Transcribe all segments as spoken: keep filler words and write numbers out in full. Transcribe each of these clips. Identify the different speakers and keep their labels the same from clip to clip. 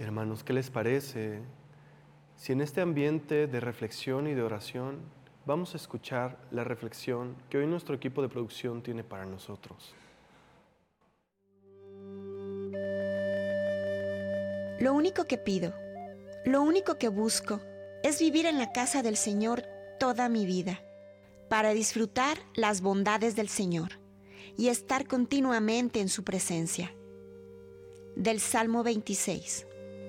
Speaker 1: Hermanos, ¿qué les parece si en este ambiente de reflexión y de oración vamos a escuchar la reflexión que hoy nuestro equipo de producción tiene para nosotros?
Speaker 2: Lo único que pido, lo único que busco, es vivir en la casa del Señor toda mi vida, para disfrutar las bondades del Señor y estar continuamente en su presencia. Del Salmo veintiséis.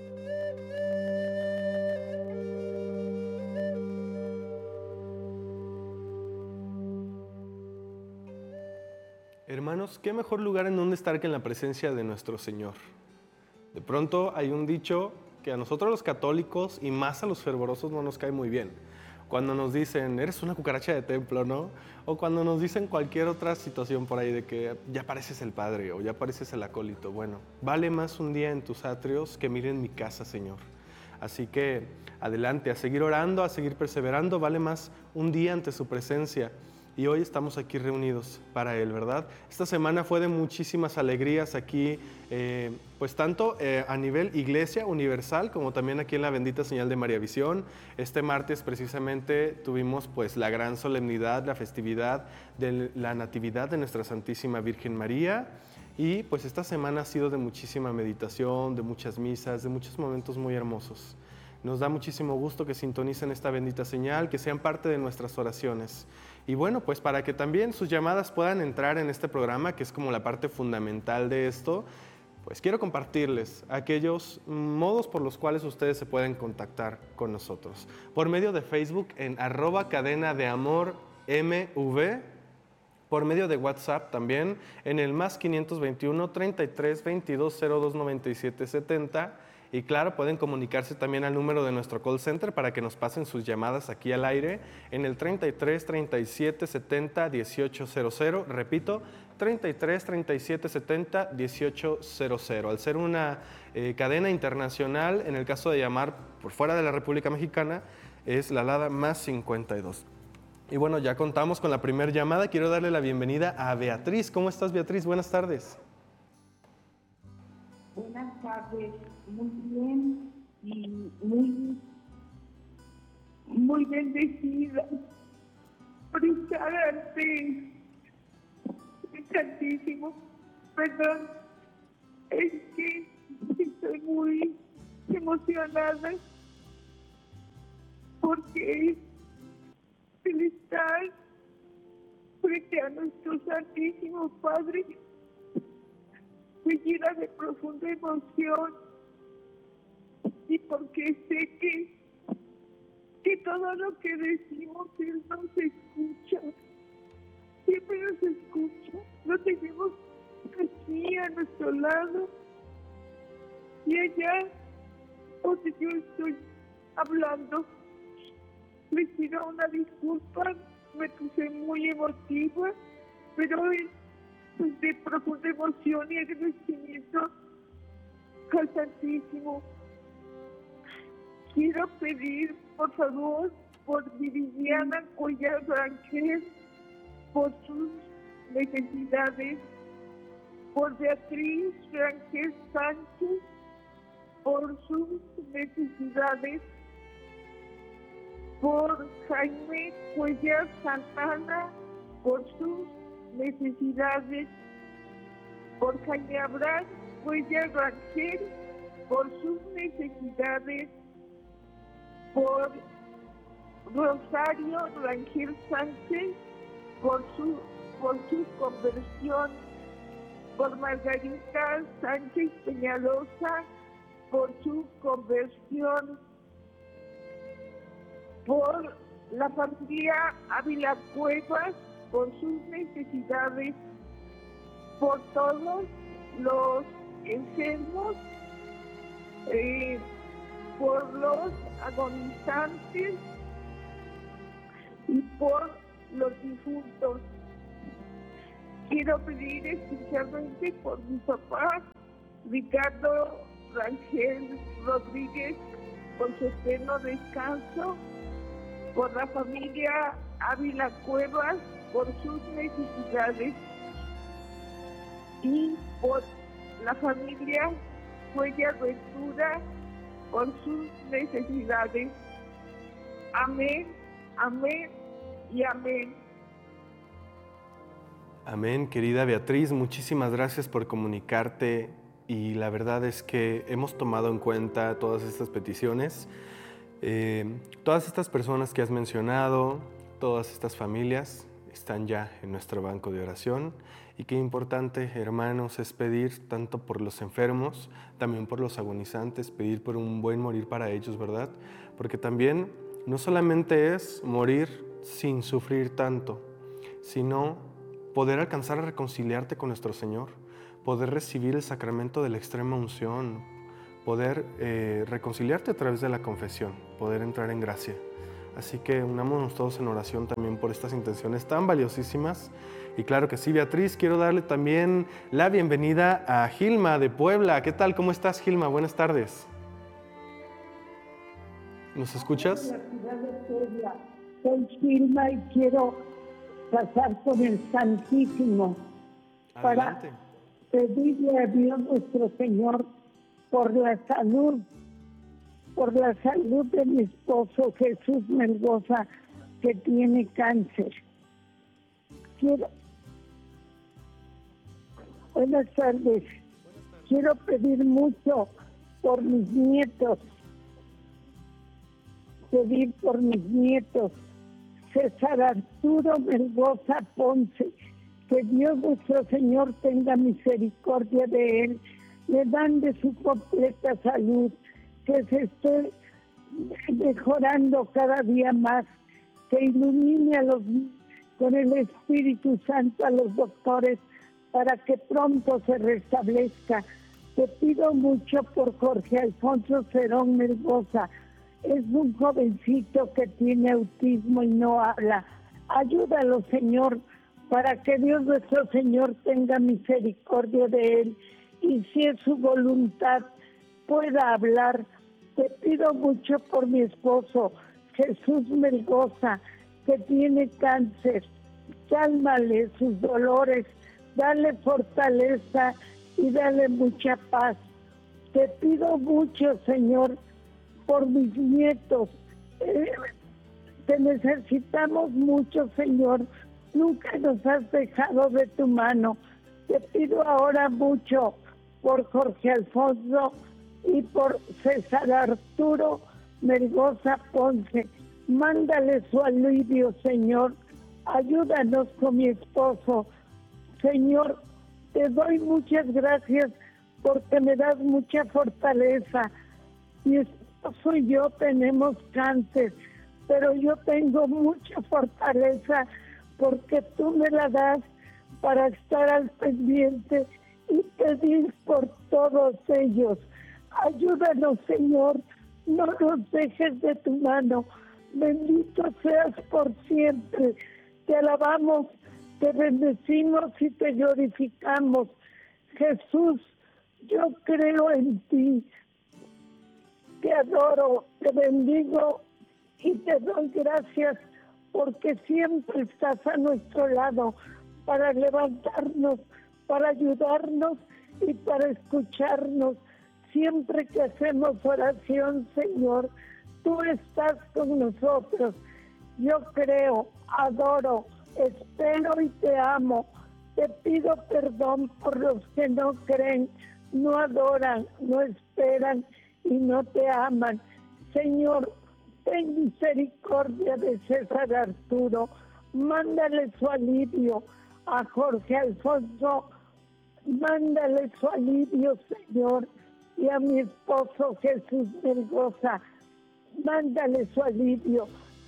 Speaker 1: Hermanos, ¿qué mejor lugar en donde estar que en la presencia de nuestro Señor? De pronto hay un dicho que a nosotros los católicos y más a los fervorosos no nos cae muy bien. Cuando nos dicen, eres una cucaracha de templo, ¿no? O cuando nos dicen cualquier otra situación por ahí de que ya pareces el padre o ya pareces el acólito. Bueno, vale más un día en tus atrios que miren mi casa, Señor. Así que adelante, a seguir orando, a seguir perseverando, vale más un día ante su presencia. Y hoy estamos aquí reunidos para Él, ¿verdad? Esta semana fue de muchísimas alegrías aquí, eh, pues tanto eh, a nivel Iglesia Universal como también aquí en la bendita señal de María Visión. Este martes precisamente tuvimos pues la gran solemnidad, la festividad de la Natividad de Nuestra Santísima Virgen María. Y pues esta semana ha sido de muchísima meditación, de muchas misas, de muchos momentos muy hermosos. Nos da muchísimo gusto que sintonicen esta bendita señal, que sean parte de nuestras oraciones. Y bueno, pues para que también sus llamadas puedan entrar en este programa, que es como la parte fundamental de esto, pues quiero compartirles aquellos modos por los cuales ustedes se pueden contactar con nosotros. Por medio de Facebook en arroba cadena de amor mv, por medio de WhatsApp también en el más quinientos veintiuno, treinta y tres, veintidós, cero dos, noventa y siete, setenta. Y claro, pueden comunicarse también al número de nuestro call center para que nos pasen sus llamadas aquí al aire en el treinta y tres, treinta y siete, setenta, dieciocho cero cero. Repito, treinta y tres, treinta y siete, setenta, dieciocho cero cero. Al ser una eh, cadena internacional, en el caso de llamar por fuera de la República Mexicana, es la alada más cincuenta y dos. Y bueno, ya contamos con la primera llamada. Quiero darle la bienvenida a Beatriz. ¿Cómo estás, Beatriz? Buenas tardes.
Speaker 3: Buenas tardes, muy bien y muy, muy bendecida por estar ante el Santísimo. Perdón, es que estoy muy emocionada porque el estar frente a nuestro Santísimo Padre me llena de profunda emoción y porque sé que, que todo lo que decimos Él nos escucha, siempre nos escucha, lo tenemos aquí a nuestro lado y allá donde yo estoy hablando. Les pido una disculpa, me puse muy emotiva, pero es de profunda emoción y agradecimiento al Santísimo. Quiero pedir, por favor, por Viridiana Cuellar Rangel, por sus necesidades, por Beatriz Rangel Sánchez, por sus necesidades, por Jaime Cuellar Santana, por sus necesidades, por Jaime Abraham Cuellar Rangel, por sus necesidades, por Rosario Rangel Sánchez, por su, por su conversión, por Margarita Sánchez Peñalosa, por su conversión, por la familia Ávila Cuevas, por sus necesidades, por todos los enfermos, eh, por los agonizantes y por los difuntos. Quiero pedir especialmente por mi papá, Ricardo Rangel Rodríguez, por su eterno descanso, por la familia Ávila Cuevas, por sus necesidades, y por la familia Cuellar Ventura, por sus necesidades. Amén, amén y amén.
Speaker 1: Amén, querida Beatriz, muchísimas gracias por comunicarte y la verdad es que hemos tomado en cuenta todas estas peticiones, eh, todas estas personas que has mencionado, todas estas familias están ya en nuestro banco de oración y qué importante, hermanos, es pedir tanto por los enfermos, también por los agonizantes, pedir por un buen morir para ellos, ¿verdad? Porque también no solamente es morir sin sufrir tanto, sino poder alcanzar a reconciliarte con nuestro Señor, poder recibir el sacramento de la extrema unción, poder eh, reconciliarte a través de la confesión, poder entrar en gracia. Así que unámonos todos en oración también por estas intenciones tan valiosísimas. Y claro que sí, Beatriz, quiero darle también la bienvenida a Gilma de Puebla. ¿Qué tal? ¿Cómo estás, Gilma? Buenas tardes. ¿Nos escuchas?
Speaker 4: Soy Gilma y quiero pasar por el Santísimo.
Speaker 1: Adelante.
Speaker 4: Para pedirle a Dios nuestro Señor por la salud, por la salud de mi esposo Jesús Melgoza, que tiene cáncer. Quiero... Buenas tardes. Quiero pedir mucho por mis nietos, pedir por mis nietos, César Arturo Melgoza Ponce, que Dios nuestro Señor tenga misericordia de él, le dan de su completa salud, que se esté mejorando cada día más, que ilumine a los, con el Espíritu Santo a los doctores para que pronto se restablezca. Te pido mucho por Jorge Alfonso Cerón Melgoza. Es un jovencito que tiene autismo y no habla. Ayúdalo, Señor, para que Dios nuestro Señor tenga misericordia de él y si es su voluntad pueda hablar. Te pido mucho por mi esposo, Jesús Melgoza, que tiene cáncer. Cálmale sus dolores, dale fortaleza y dale mucha paz. Te pido mucho, Señor, por mis nietos. Eh, te necesitamos mucho, Señor. Nunca nos has dejado de tu mano. Te pido ahora mucho por Jorge Alfonso y por César Arturo Melgoza Ponce. Mándale su alivio, Señor. Ayúdanos con mi esposo. Señor, te doy muchas gracias porque me das mucha fortaleza. Mi esposo y yo tenemos cáncer, pero yo tengo mucha fortaleza porque tú me la das para estar al pendiente y pedir por todos ellos. Ayúdanos, Señor, no nos dejes de tu mano. Bendito seas por siempre. Te alabamos, te bendecimos y te glorificamos. Jesús, yo creo en ti. Te adoro, te bendigo y te doy gracias porque siempre estás a nuestro lado para levantarnos, para ayudarnos y para escucharnos. Siempre que hacemos oración, Señor, tú estás con nosotros. Yo creo, adoro, espero y te amo. Te pido perdón por los que no creen, no adoran, no esperan y no te aman. Señor, ten misericordia de César Arturo. Mándale su alivio a Jorge Alfonso. Mándale su alivio, Señor, y a mi esposo Jesús Melgoza. Mándale su alivio.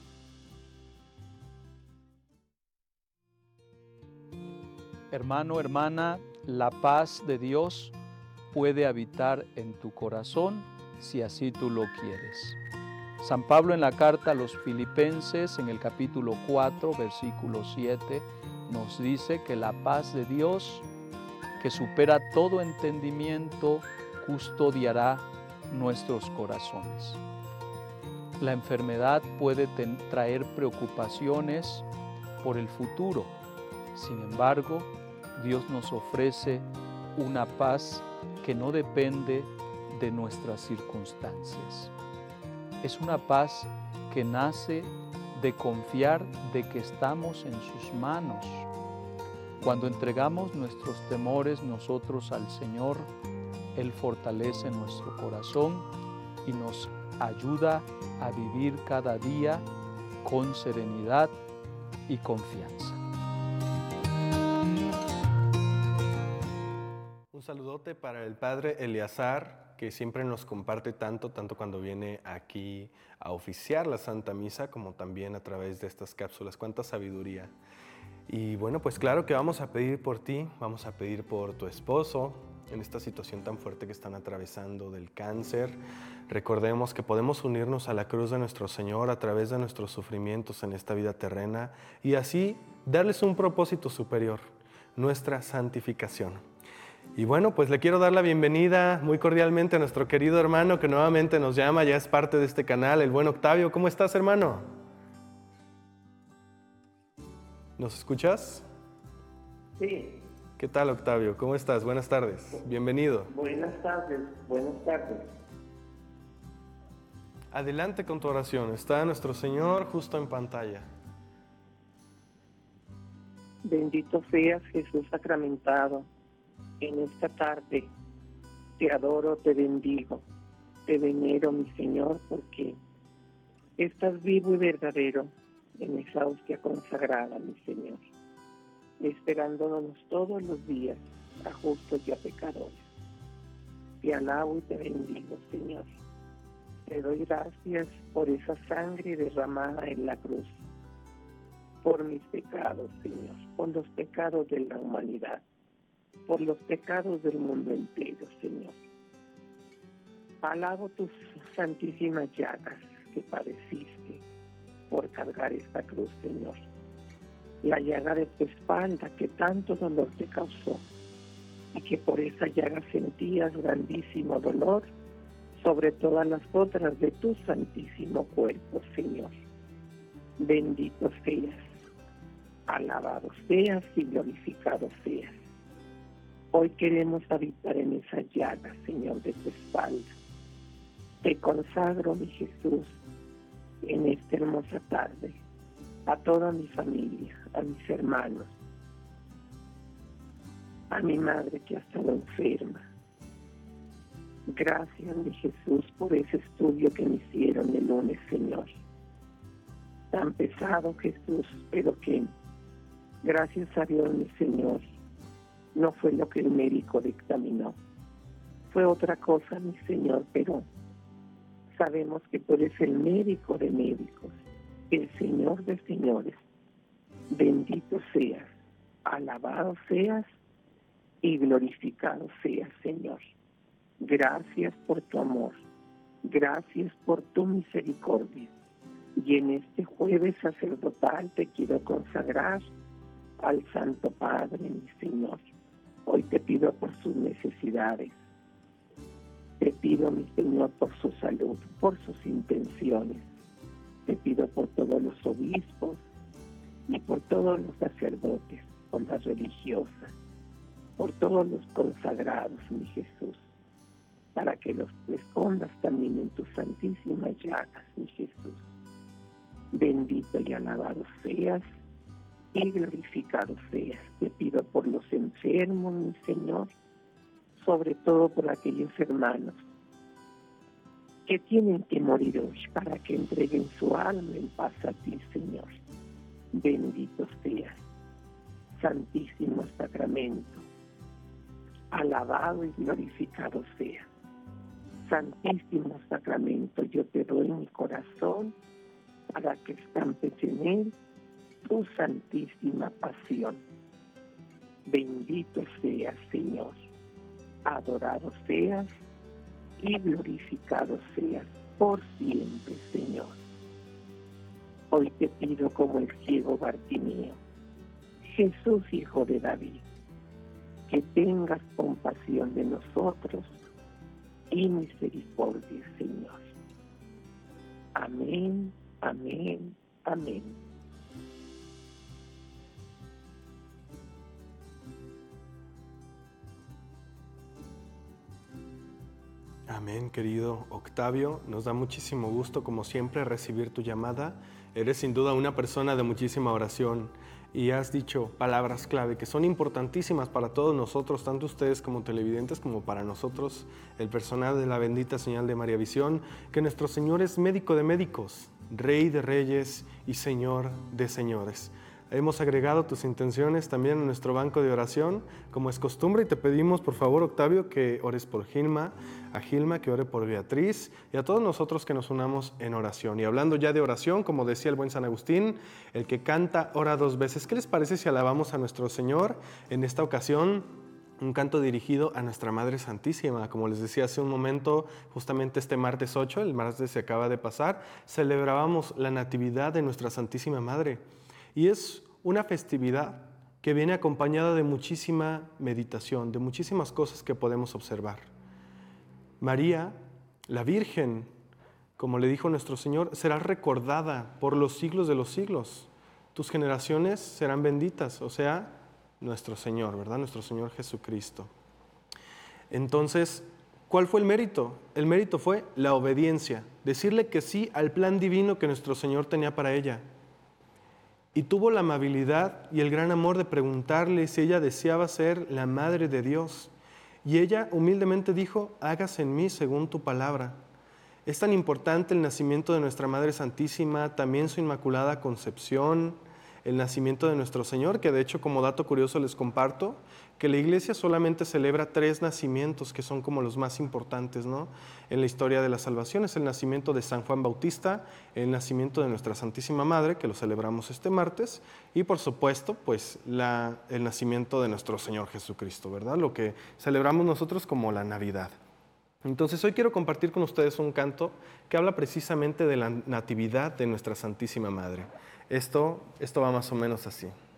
Speaker 5: Hermano, hermana, la paz de Dios puede habitar en tu corazón si así tú lo quieres. San Pablo en la carta a los Filipenses, en el capítulo cuatro, versículo siete, nos dice que la paz de Dios, que supera todo entendimiento, custodiará nuestros corazones. La enfermedad puede ten, traer preocupaciones por el futuro. Sin embargo, Dios nos ofrece una paz que no depende de nuestras circunstancias. Es una paz que nace de confiar de que estamos en sus manos. Cuando entregamos nuestros temores nosotros al Señor, Él fortalece nuestro corazón y nos ayuda a vivir cada día con serenidad y confianza.
Speaker 1: Un saludote para el Padre Eleazar, que siempre nos comparte tanto, tanto cuando viene aquí a oficiar la Santa Misa, como también a través de estas cápsulas. ¡Cuánta sabiduría! Y bueno, pues claro que vamos a pedir por ti, vamos a pedir por tu esposo, en esta situación tan fuerte que están atravesando del cáncer. Recordemos que podemos unirnos a la cruz de nuestro Señor a través de nuestros sufrimientos en esta vida terrena y así darles un propósito superior, nuestra santificación. Y bueno, pues le quiero dar la bienvenida muy cordialmente a nuestro querido hermano que nuevamente nos llama, ya es parte de este canal, el buen Octavio. ¿Cómo estás, hermano? ¿Nos escuchas?
Speaker 6: Sí.
Speaker 1: ¿Qué tal, Octavio? ¿Cómo estás? Buenas tardes. Bienvenido.
Speaker 6: Buenas tardes, buenas tardes.
Speaker 1: Adelante con tu oración. Está nuestro Señor justo en pantalla.
Speaker 6: Bendito seas, Jesús sacramentado. En esta tarde te adoro, te bendigo, te venero, mi Señor, porque estás vivo y verdadero en esa hostia consagrada, mi Señor, esperándonos todos los días a justos y a pecadores. Te alabo y te bendigo, Señor. Te doy gracias por esa sangre derramada en la cruz, por mis pecados, Señor, por los pecados de la humanidad, por los pecados del mundo entero, Señor. Alabo tus santísimas llagas que padeciste por cargar esta cruz, Señor. La llaga de tu espalda que tanto dolor te causó y que por esa llaga sentías grandísimo dolor sobre todas las otras de tu santísimo cuerpo, Señor. Bendito seas, alabado seas y glorificado seas. Hoy queremos habitar en esa llaga, Señor, de tu espalda. Te consagro, mi Jesús, en esta hermosa tarde, a toda mi familia, a mis hermanos, a mi madre que ha estado enferma. Gracias, mi Jesús, por ese estudio que me hicieron el lunes, Señor. Tan pesado, Jesús, pero que, gracias a Dios, mi Señor, no fue lo que el médico dictaminó. Fue otra cosa, mi Señor, pero sabemos que tú eres el médico de médicos, el Señor de señores. Bendito seas, alabado seas y glorificado seas, Señor. Gracias por tu amor, gracias por tu misericordia. Y en este jueves sacerdotal te quiero consagrar al Santo Padre, mi Señor. Hoy te pido por sus necesidades. Te pido, mi Señor, por su salud, por sus intenciones. Te pido por todos los obispos y por todos los sacerdotes, por las religiosas, por todos los consagrados, mi Jesús, para que los escondas también en tus santísimas llagas, mi Jesús. Bendito y alabado seas y glorificado seas. Te pido por los enfermos, mi Señor, sobre todo por aquellos hermanos que tienen que morir hoy para que entreguen su alma en paz a ti, Señor. Bendito seas, Santísimo Sacramento, alabado y glorificado sea. Santísimo Sacramento, yo te doy mi corazón para que escampes en él tu santísima pasión. Bendito seas, Señor, adorado seas y glorificado seas por siempre, Señor. Hoy te pido como el ciego Bartimeo, Jesús, Hijo de David, que tengas compasión de nosotros y misericordia, Señor. Amén, amén, amén.
Speaker 1: Amén, querido Octavio. Nos da muchísimo gusto, como siempre, recibir tu llamada. Eres sin duda una persona de muchísima oración y has dicho palabras clave que son importantísimas para todos nosotros, tanto ustedes como televidentes, como para nosotros, el personal de la bendita señal de María Visión, que nuestro Señor es médico de médicos, Rey de reyes y Señor de señores. Hemos agregado tus intenciones también en nuestro banco de oración, como es costumbre, y te pedimos, por favor, Octavio, que ores por Gilma, a Gilma, que ore por Beatriz, y a todos nosotros que nos unamos en oración. Y hablando ya de oración, como decía el buen San Agustín, el que canta ora dos veces. ¿Qué les parece si alabamos a nuestro Señor en esta ocasión? Un canto dirigido a nuestra Madre Santísima. Como les decía hace un momento, justamente este martes ocho, el martes se acaba de pasar, celebrábamos la Natividad de nuestra Santísima Madre. Y es una festividad que viene acompañada de muchísima meditación, de muchísimas cosas que podemos observar. María, la Virgen, como le dijo nuestro Señor, será recordada por los siglos de los siglos. Tus generaciones serán benditas, o sea, nuestro Señor, ¿verdad? Nuestro Señor Jesucristo. Entonces, ¿cuál fue el mérito? El mérito fue la obediencia, decirle que sí al plan divino que nuestro Señor tenía para ella. Y tuvo la amabilidad y el gran amor de preguntarle si ella deseaba ser la Madre de Dios. Y ella humildemente dijo, hágase en mí según tu palabra. Es tan importante el nacimiento de nuestra Madre Santísima, también su Inmaculada Concepción, el nacimiento de nuestro Señor, que de hecho como dato curioso les comparto, que la Iglesia solamente celebra tres nacimientos que son como los más importantes, ¿no? En la historia de la salvación es el nacimiento de San Juan Bautista, el nacimiento de nuestra Santísima Madre, que lo celebramos este martes, y por supuesto, pues la, el nacimiento de nuestro Señor Jesucristo, ¿verdad? Lo que celebramos nosotros como la Navidad. Entonces hoy quiero compartir con ustedes un canto que habla precisamente de la natividad de nuestra Santísima Madre. Esto, esto va más o menos así.